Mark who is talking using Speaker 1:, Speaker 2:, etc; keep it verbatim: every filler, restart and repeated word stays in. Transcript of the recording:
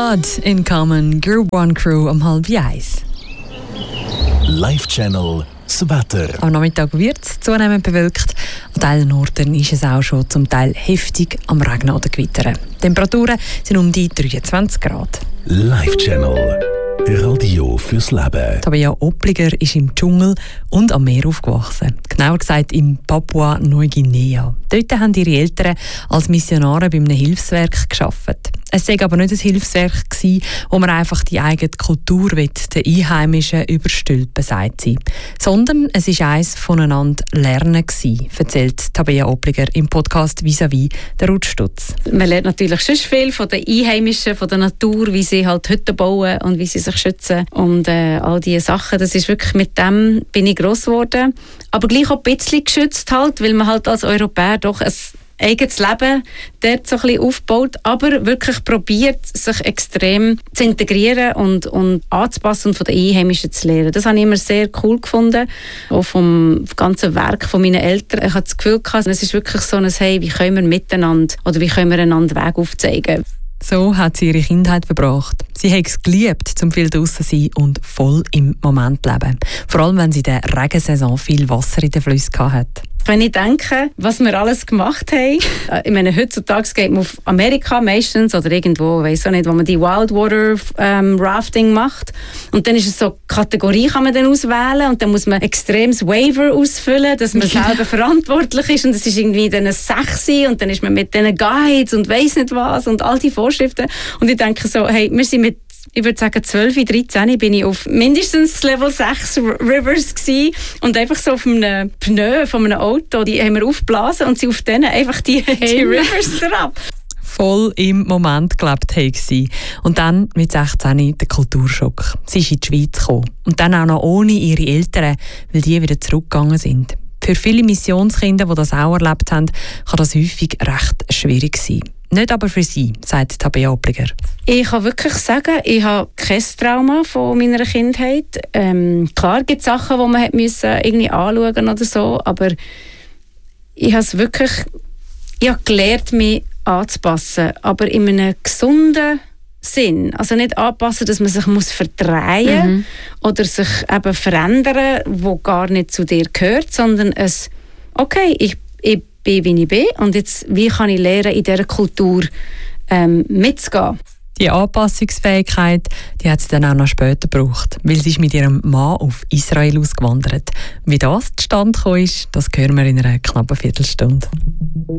Speaker 1: God in Common, Group One Crew um halb eins.
Speaker 2: Live Channel das Wetter.
Speaker 1: Am Nachmittag wird es zunehmend bewölkt. An Teilen Norden ist es auch schon zum Teil heftig am Regnen oder Gewittern. Die Temperaturen sind um die dreiundzwanzig Grad.
Speaker 2: Live Channel. Radio fürs Leben.
Speaker 1: Tabea Opliger ist im Dschungel und am Meer aufgewachsen. Genauer gesagt in Papua-Neuguinea. Dort haben ihre Eltern als Missionare bei einem Hilfswerk gearbeitet. Es war aber nicht ein Hilfswerk, wo man einfach die eigene Kultur den Einheimischen überstülpen, sagt sie. Sondern es war eines voneinander Lernen, erzählt Tabea Opliger im Podcast «Vis-à-vis» der Ruth Stutz.
Speaker 3: Man lernt natürlich schon viel von den Einheimischen, von der Natur, wie sie halt Hütten bauen und wie sie sich schützen und äh, all diese Sachen. Das ist wirklich, mit dem bin ich gross geworden. Aber gleich auch ein bisschen geschützt halt, weil man halt als Europäer doch ein eigenes Leben dort so ein bisschen aufbaut, aber wirklich probiert, sich extrem zu integrieren und, und anzupassen und von den Einheimischen zu lernen. Das habe ich immer sehr cool gefunden, auch vom ganzen Werk von meinen Eltern. Ich hatte das Gefühl, es ist wirklich so ein «Hey, wie können wir miteinander oder wie können wir einander Weg aufzeigen?»
Speaker 1: So hat sie ihre Kindheit verbracht. Sie hat es geliebt, zum viel draussen zu sein und voll im Moment leben. Vor allem, wenn sie in der Regensaison viel Wasser in den Flüssen hatte.
Speaker 3: Wenn ich denke, was wir alles gemacht haben, ich meine, heutzutage geht man auf Amerika meistens oder irgendwo, weiss auch nicht, wo man die Wildwater ähm, Rafting macht. Und dann ist es so, Kategorie kann man dann auswählen und dann muss man extremes Waiver ausfüllen, dass man selber verantwortlich ist und es ist irgendwie dann sexy und dann ist man mit diesen Guides und weiss nicht was und all die Vorschriften. Und ich denke so, hey, wir sind mit ich würde sagen, zwölf, dreizehn bin ich auf mindestens Level sechs Rivers gsi und einfach so auf einem Pneu von einem Auto, die haben wir aufgeblasen und sind auf denen einfach die, die Rivers drauf.
Speaker 1: Voll im Moment gelebt haben sie. Und dann mit sechzehn der Kulturschock. Sie ist in die Schweiz gekommen. Und dann auch noch ohne ihre Eltern, weil die wieder zurückgegangen sind. Für viele Missionskinder, die das auch erlebt haben, kann das häufig recht schwierig sein. Nicht aber für sie, sagt Tabea Opliger.
Speaker 3: Ich kann wirklich sagen, ich habe kein Trauma von meiner Kindheit. Ähm, klar gibt es Sachen, die man müssen irgendwie anschauen oder so, aber ich habe es wirklich, ich habe gelernt, mich anzupassen, aber in einem gesunden Sinn. Also nicht anpassen, dass man sich muss verdrehen mhm. oder sich eben verändern, wo gar nicht zu dir gehört, sondern es, okay, ich, ich bin, wie ich bin und jetzt, wie kann ich lernen, in dieser Kultur ähm, mitzugehen.
Speaker 1: Die Anpassungsfähigkeit, die hat sie dann auch noch später gebraucht, weil sie ist mit ihrem Mann auf Israel ausgewandert. Wie das zustande gekommen ist, das hören wir in einer knappen Viertelstunde.